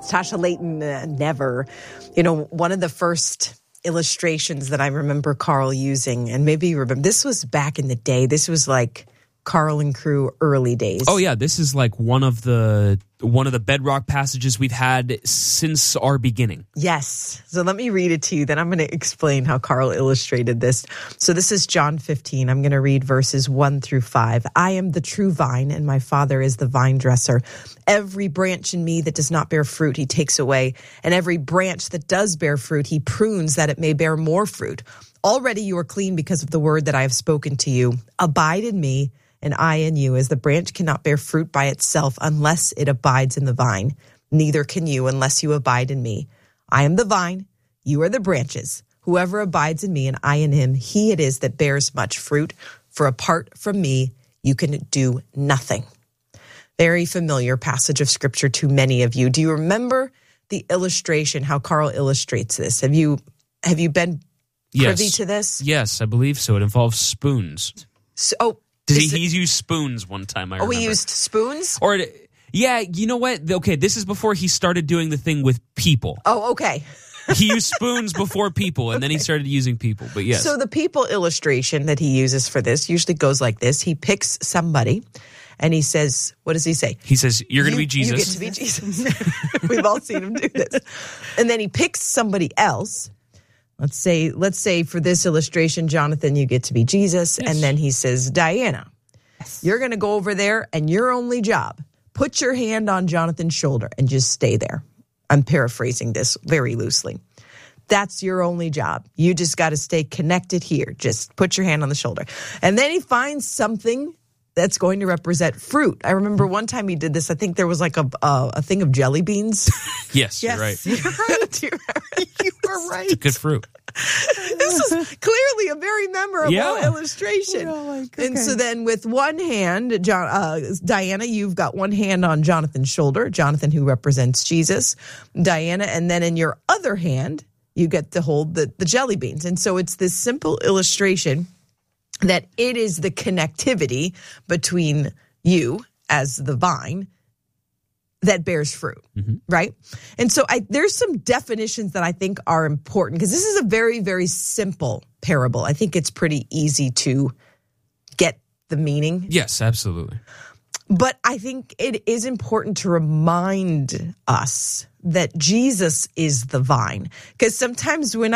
It's Tasha Layton, Never. You know, one of the first illustrations that I remember Carl using, and maybe you remember, this was back in the day. This was like Carl and crew early days. Oh yeah, this is like one of the bedrock passages we've had since our beginning. Yes. So let me read it to you. Then I'm going to explain how Carl illustrated this. So this is John 15. I'm going to read verses 1 through 5. I am the true vine, and my Father is the vine dresser. Every branch in me that does not bear fruit, he takes away. And every branch that does bear fruit, he prunes that it may bear more fruit. Already you are clean because of the word that I have spoken to you. Abide in me, and I in you, as the branch cannot bear fruit by itself unless it abides in the vine. Neither can you unless you abide in me. I am the vine, you are the branches. Whoever abides in me and I in him, he it is that bears much fruit. For apart from me, you can do nothing. Very familiar passage of scripture to many of you. Do you remember the illustration, how Carl illustrates this? Have you been privy to this? Yes, I believe so. It involves spoons. He's used spoons one time, I remember. He used spoons? Yeah, you know what? Okay, this is before he started doing the thing with people. Oh, okay. He used spoons before people, and then he started using people, but yes. So the people illustration that he uses for this usually goes like this. He picks somebody, and he says, what does he say? He says, you're going to be Jesus. You get to be Jesus. We've all seen him do this. And then he picks somebody else. Let's say for this illustration, Jonathan, you get to be Jesus. Yes. And then he says, Diana, you're going to go over there, and your only job, put your hand on Jonathan's shoulder and just stay there. I'm paraphrasing this very loosely. That's your only job. You just got to stay connected here. Just put your hand on the shoulder. And then he finds something that's going to represent fruit. I remember one time he did this. I think there was like a thing of jelly beans. Yes, you're right. You're right. You are right. It's a good fruit. This is clearly a very memorable illustration. And so then with one hand, Diana, you've got one hand on Jonathan's shoulder, Jonathan who represents Jesus, Diana, and then in your other hand, you get to hold the jelly beans. And so it's this simple illustration that it is the connectivity between you as the vine that bears fruit, right? And so there's some definitions that I think are important because this is a very, very simple parable. I think it's pretty easy to get the meaning. Yes, absolutely. But I think it is important to remind us that Jesus is the vine. Because sometimes when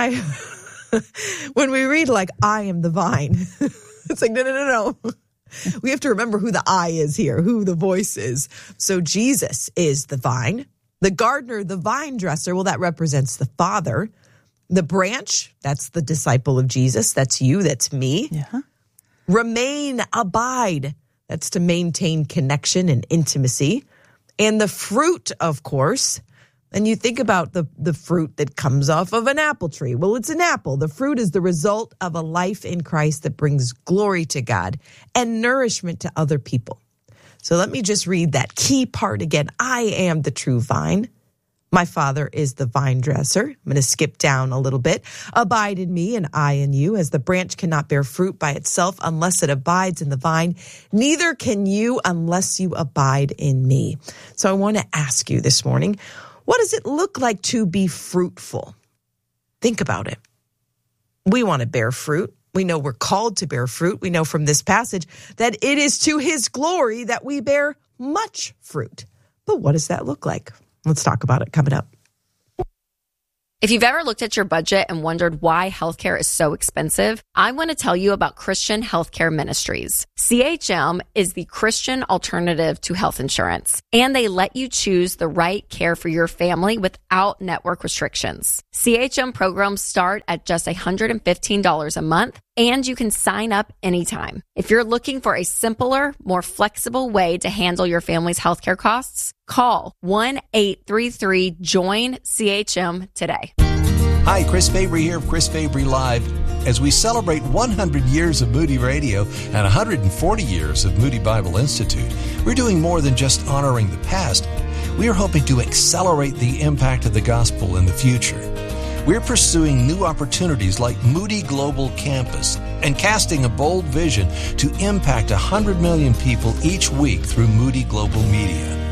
we read like, I am the vine, it's like, no. We have to remember who the I is here, who the voice is. So Jesus is the vine. The gardener, the vine dresser, well, that represents the Father. The branch, that's the disciple of Jesus. That's you, that's me. Yeah. Remain, abide. That's to maintain connection and intimacy. And the fruit, of course. And you think about the fruit that comes off of an apple tree. Well, it's an apple. The fruit is the result of a life in Christ that brings glory to God and nourishment to other people. So let me just read that key part again. I am the true vine. My Father is the vine dresser. I'm going to skip down a little bit. Abide in me and I in you, as the branch cannot bear fruit by itself unless it abides in the vine. Neither can you unless you abide in me. So I want to ask you this morning, what does it look like to be fruitful? Think about it. We want to bear fruit. We know we're called to bear fruit. We know from this passage that it is to his glory that we bear much fruit. But what does that look like? Let's talk about it coming up. If you've ever looked at your budget and wondered why healthcare is so expensive, I want to tell you about Christian Healthcare Ministries. CHM is the Christian alternative to health insurance, and they let you choose the right care for your family without network restrictions. CHM programs start at just $115 a month, and you can sign up anytime. If you're looking for a simpler, more flexible way to handle your family's healthcare costs, call 1-833-JOIN-CHM today. Hi, Chris Fabry here of Chris Fabry Live. As we celebrate 100 years of Moody Radio and 140 years of Moody Bible Institute, we're doing more than just honoring the past. We are hoping to accelerate the impact of the gospel in the future. We're pursuing new opportunities like Moody Global Campus and casting a bold vision to impact 100 million people each week through Moody Global Media.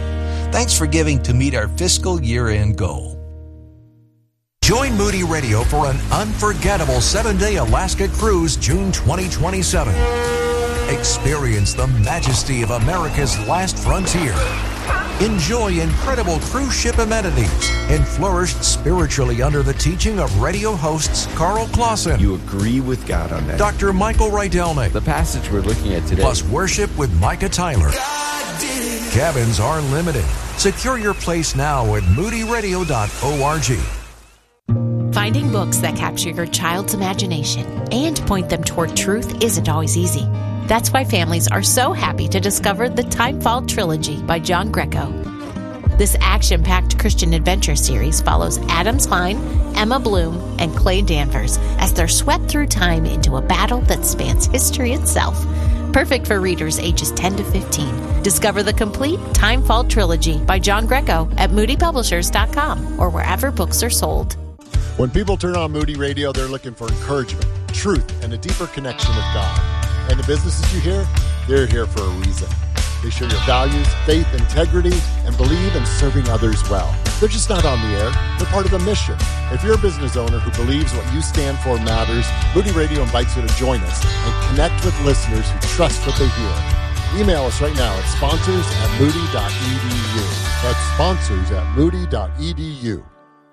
Thanks for giving to meet our fiscal year-end goal. Join Moody Radio for an unforgettable 7-day Alaska cruise June 2027. Experience the majesty of America's last frontier. Enjoy incredible cruise ship amenities and flourish spiritually under the teaching of radio hosts Carl Clausen. You agree with God on that. Dr. Michael Rydelnik. The passage we're looking at today. Plus worship with Micah Tyler. Cabins are limited. Secure your place now at moodyradio.org. Finding books that capture your child's imagination and point them toward truth isn't always easy. That's why families are so happy to discover the Timefall Trilogy by John Greco. This action-packed Christian adventure series follows Adam Klein, Emma Bloom, and Clay Danvers as they're swept through time into a battle that spans history itself. Perfect for readers ages 10 to 15. Discover the complete Timefall Trilogy by John Greco at moodypublishers.com or wherever books are sold. When people turn on Moody Radio, they're looking for encouragement, truth, and a deeper connection with God. And the businesses you hear, they're here for a reason. They share your values, faith, integrity, and believe in serving others well. They're just not on the air. They're part of a mission. If you're a business owner who believes what you stand for matters, Moody Radio invites you to join us and connect with listeners who trust what they hear. Email us right now at sponsors@moody.edu. That's sponsors@moody.edu.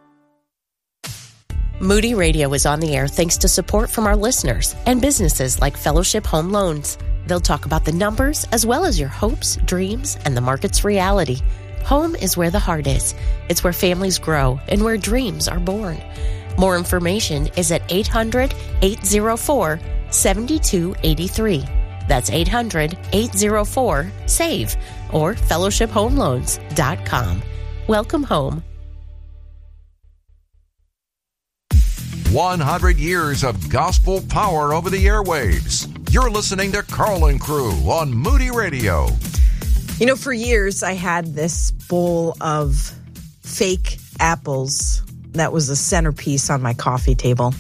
Moody Radio is on the air thanks to support from our listeners and businesses like Fellowship Home Loans. They'll talk about the numbers as well as your hopes, dreams, and the market's reality. Home is where the heart is. It's where families grow and where dreams are born. More information is at 800-804-7283. That's 800-804-SAVE or fellowshiphomeloans.com. Welcome home. 100 years of gospel power over the airwaves. You're listening to Carl and Crew on Moody Radio. You know, for years I had this bowl of fake apples that was a centerpiece on my coffee table.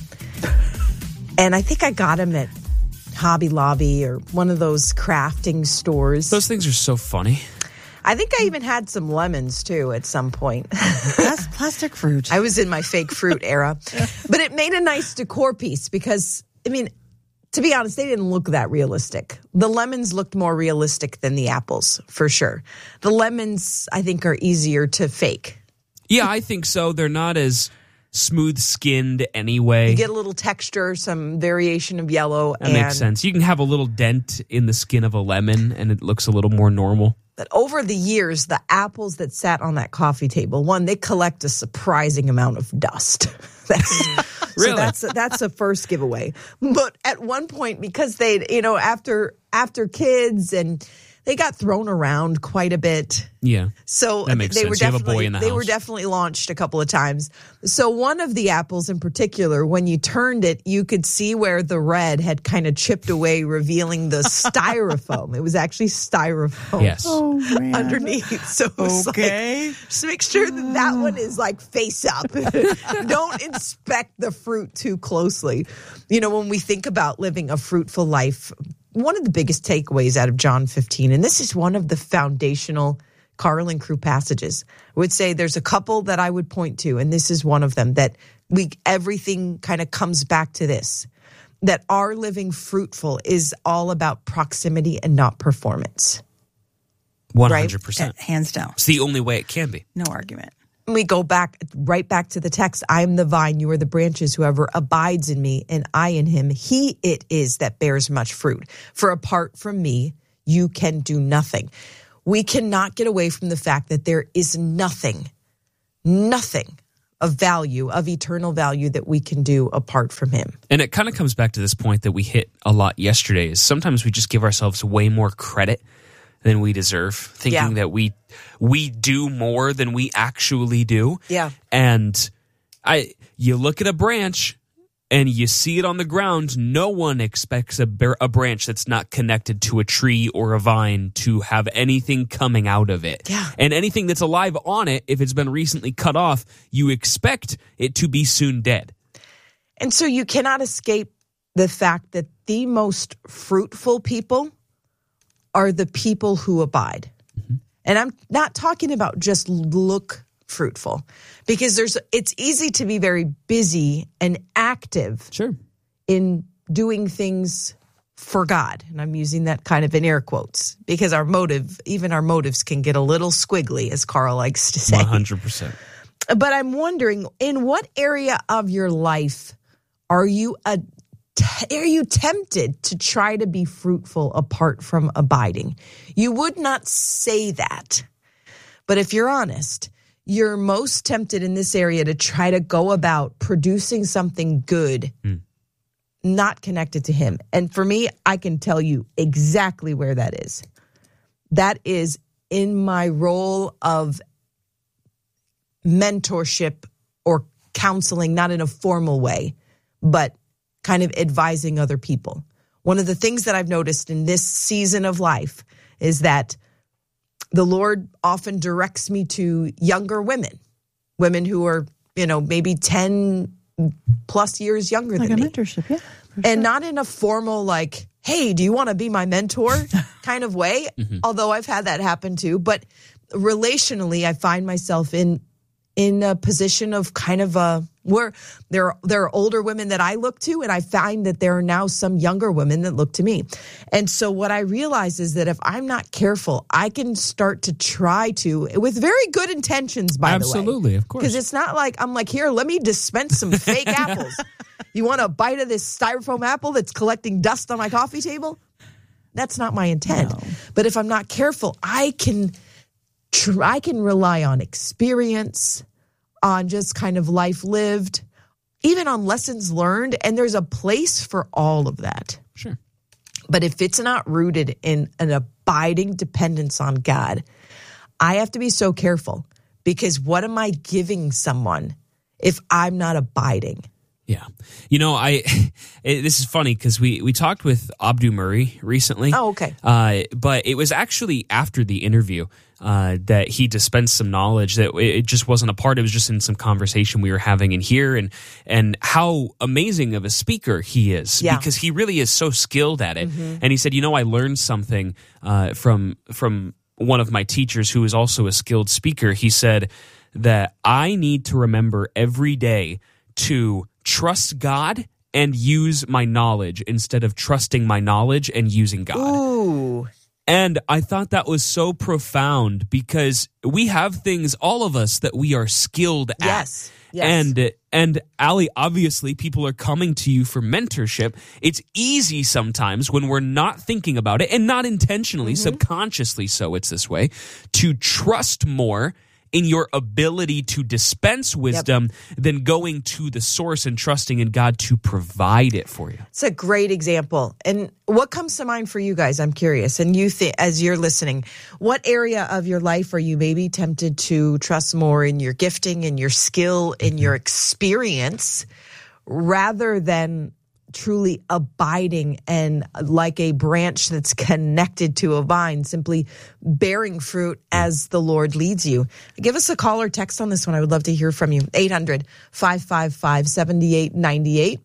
And I think I got them at Hobby Lobby or one of those crafting stores. Those things are so funny. I think I even had some lemons, too, at some point. Plastic fruit. I was in my fake fruit era. But it made a nice decor piece because, I mean, to be honest, they didn't look that realistic. The lemons looked more realistic than the apples, for sure. The lemons, I think, are easier to fake. Yeah, I think so. They're not as smooth-skinned anyway. You get a little texture, some variation of yellow. That makes sense. You can have a little dent in the skin of a lemon, and it looks a little more normal. But over the years, the apples that sat on that coffee table, one, they collect a surprising amount of dust. Really? So that's a first giveaway. But at one point, because they, after kids and they got thrown around quite a bit. Yeah. So that makes they sense. were You have a boy in the they house. were definitely launched a couple of times. So one of the apples in particular, when you turned it, you could see where the red had kind of chipped away, revealing the styrofoam. It was actually styrofoam. Yes. Oh, man. Underneath. So it was Okay. like, just make sure that one is like face up. Don't inspect the fruit too closely. You know, when we think about living a fruitful life, one of the biggest takeaways out of John 15, and this is one of the foundational Carl and Crew passages, I would say there's a couple that I would point to, and this is one of them, that everything kind of comes back to this, that our living fruitful is all about proximity and not performance. 100%. Hands down. It's the only way it can be. No argument. We go right back to the text. I am the vine, you are the branches. Whoever abides in me and I in him, he it is that bears much fruit. For apart from me, you can do nothing. We cannot get away from the fact that there is nothing of value, of eternal value that we can do apart from him. And it kind of comes back to this point that we hit a lot yesterday, is sometimes we just give ourselves way more credit than we deserve, thinking that we do more than we actually do. Yeah. And you look at a branch and you see it on the ground. No one expects a branch that's not connected to a tree or a vine to have anything coming out of it. Yeah. And anything that's alive on it, if it's been recently cut off, you expect it to be soon dead. And so you cannot escape the fact that the most fruitful people are the people who abide. Mm-hmm. And I'm not talking about just look fruitful, because it's easy to be very busy and active in doing things for God. And I'm using that kind of in air quotes, because even our motives can get a little squiggly, as Carl likes to say. 100%. But I'm wondering, in what area of your life are you tempted to try to be fruitful apart from abiding? You would not say that. But if you're honest, you're most tempted in this area to try to go about producing something good, not connected to him. And for me, I can tell you exactly where that is. That is in my role of mentorship or counseling, not in a formal way, but kind of advising other people. One of the things that I've noticed in this season of life is that the Lord often directs me to younger women who are, maybe 10 plus years younger than me. Like a mentorship, yeah. And not in a formal, like, hey, do you want to be my mentor kind of way? Although I've had that happen too. But relationally, I find myself in a position of kind of where there are older women that I look to, and I find that there are now some younger women that look to me. And so what I realize is that if I'm not careful, I can start to try to, with very good intentions, by the way. Absolutely, of course. Because it's not like I'm like, here, let me dispense some fake apples. You want a bite of this styrofoam apple that's collecting dust on my coffee table? That's not my intent. No. But if I'm not careful, I can rely on experience, on just kind of life lived, even on lessons learned. And there's a place for all of that. Sure. But if it's not rooted in an abiding dependence on God, I have to be so careful, because what am I giving someone if I'm not abiding? Yeah. This is funny because we talked with Abdu Murray recently. Oh, okay. But it was actually after the interview that he dispensed some knowledge that it just wasn't a part. It was just in some conversation we were having in here, and how amazing of a speaker he is, because he really is so skilled at it. And he said, I learned something from one of my teachers who is also a skilled speaker. He said that I need to remember every day to trust God and use my knowledge instead of trusting my knowledge and using God. Ooh. And I thought that was so profound, because we have things, all of us, that we are skilled at. Yes. And Allie, obviously people are coming to you for mentorship. It's easy sometimes when we're not thinking about it, and not intentionally, subconsciously so, it's this way, to trust more in your ability to dispense wisdom than going to the source and trusting in God to provide it for you. It's a great example. And what comes to mind for you guys? I'm curious. And you think, as you're listening, what area of your life are you maybe tempted to trust more in your gifting, in your skill, in your experience, rather than truly abiding and like a branch that's connected to a vine, simply bearing fruit as the Lord leads you? Give us a call or text on this one. I would love to hear from you. 800-555-7898.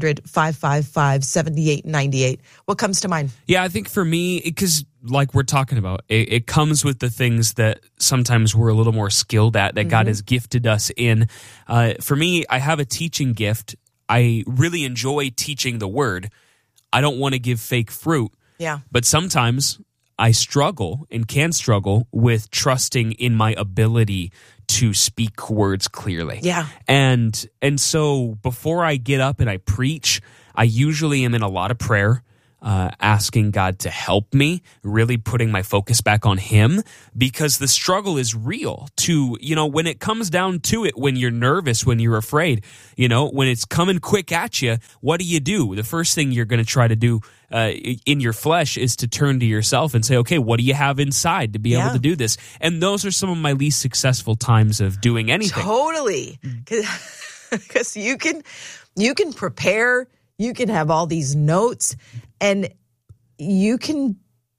800-555-7898. What comes to mind? Yeah, I think for me, because like we're talking about, it comes with the things that sometimes we're a little more skilled at, that God has gifted us in. For me, I have a teaching gift. I really enjoy teaching the word. I don't want to give fake fruit. Yeah. But sometimes I struggle and can struggle with trusting in my ability to speak words clearly. Yeah. And so before I get up and I preach, I usually am in a lot of prayer, asking God to help me, really putting my focus back on Him, because the struggle is real. When it comes down to it, when you're nervous, when you're afraid, when it's coming quick at you, what do? The first thing you're going to try to do in your flesh is to turn to yourself and say, okay, what do you have inside to be able to do this? And those are some of my least successful times of doing anything. Totally. Because you can prepare, you can have all these notes, and you can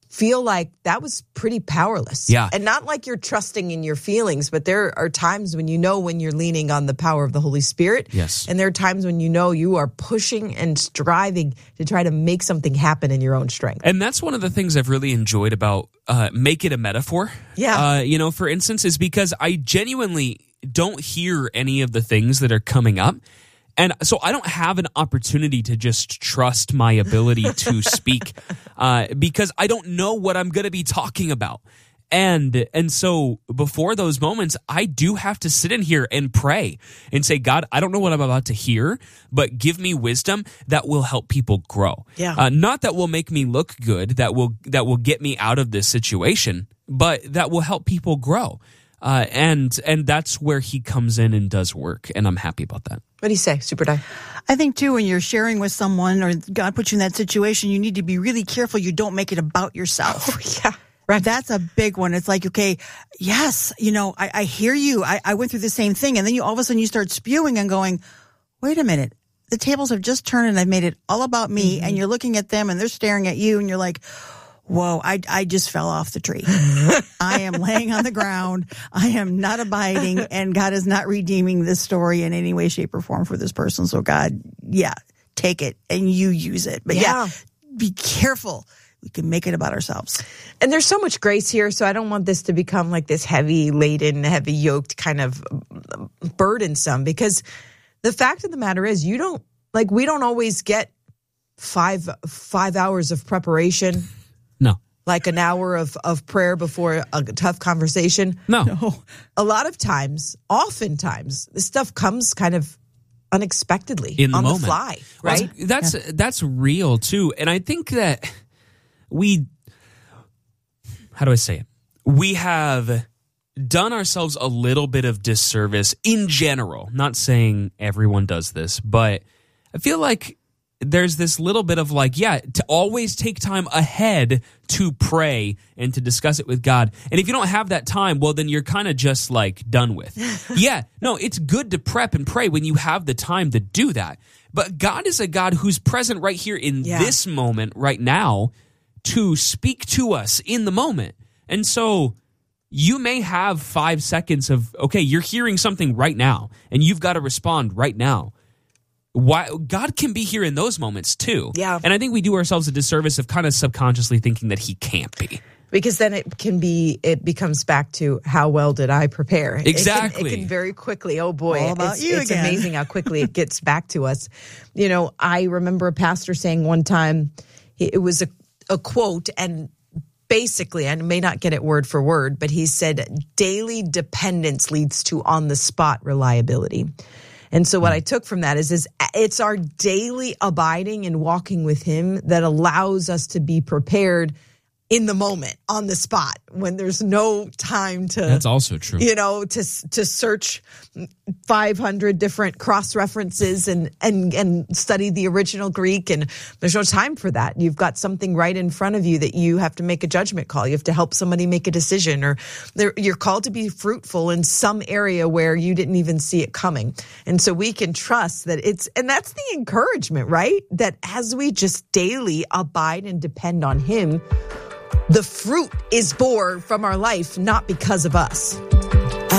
feel like that was pretty powerless. Yeah. And not like you're trusting in your feelings, but there are times when you know when you're leaning on the power of the Holy Spirit. Yes. And there are times when you know you are pushing and striving to try to make something happen in your own strength. And that's one of the things I've really enjoyed about Make It a Metaphor. Yeah. For instance, is because I genuinely don't hear any of the things that are coming up. And so I don't have an opportunity to just trust my ability to speak because I don't know what I'm going to be talking about. And so before those moments, I do have to sit in here and pray and say, God, I don't know what I'm about to hear, but give me wisdom that will help people grow. Yeah. Not that will make me look good, that will get me out of this situation, but that will help people grow. And that's where he comes in and does work, and I'm happy about that. What do you say, Super Di? I think, too, when you're sharing with someone or God puts you in that situation, you need to be really careful you don't make it about yourself. Oh, yeah. Right. That's a big one. It's like, okay, yes, I hear you. I went through the same thing. And then all of a sudden you start spewing and going, wait a minute. The tables have just turned and I've made it all about me. Mm-hmm. And you're looking at them and they're staring at you and you're like, whoa, I just fell off the tree. I am laying on the ground. I am not abiding, and God is not redeeming this story in any way, shape, or form for this person. So God, take it and you use it. But be careful. We can make it about ourselves. And there's so much grace here, so I don't want this to become like this heavy laden, heavy yoked kind of burdensome, because the fact of the matter is we don't always get five hours of preparation. No. Like an hour of prayer before a tough conversation. No. A lot of times, oftentimes, this stuff comes kind of unexpectedly in the on moment. The fly, right? Well, that's real too. And I think that how do I say it? We have done ourselves a little bit of disservice in general. Not saying everyone does this, but I feel like there's this little bit of to always take time ahead to pray and to discuss it with God. And if you don't have that time, well, then you're kind of just done with. It's good to prep and pray when you have the time to do that. But God is a God who's present right here in this moment, right now, to speak to us in the moment. And so you may have 5 seconds of, okay, you're hearing something right now, and you've got to respond right now. Why God can be here in those moments too. Yeah. And I think we do ourselves a disservice of kind of subconsciously thinking that he can't be. Because then it becomes back to how well did I prepare? Exactly. It can very quickly, oh boy, all about it's amazing how quickly it gets back to us. I remember a pastor saying one time, it was a quote, and basically, I may not get it word for word, but he said, daily dependence leads to on-the-spot reliability. And so what I took from that is it's our daily abiding and walking with him that allows us to be prepared in the moment, on the spot, when there's no time to... That's also true. To search 500 different cross-references and study the original Greek, and there's no time for that. You've got something right in front of you that you have to make a judgment call. You have to help somebody make a decision, or you're called to be fruitful in some area where you didn't even see it coming. And so we can trust that and that's the encouragement, right? That as we just daily abide and depend on him, the fruit is born from our life, not because of us.